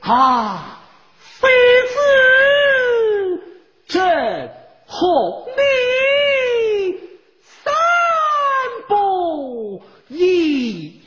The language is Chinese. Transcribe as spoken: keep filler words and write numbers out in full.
啊，非子朕hon你三步一